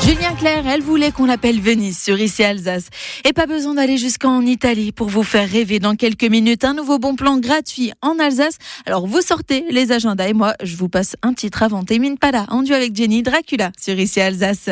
Julien Clerc, elle voulait qu'on l'appelle Venise sur Ici Alsace. Et pas besoin d'aller jusqu'en Italie pour vous faire rêver. Dans quelques minutes, un nouveau bon plan gratuit en Alsace. Alors vous sortez les agendas et moi, je vous passe un titre avant Tame Impala en duo avec Jenny Dracula sur Ici Alsace.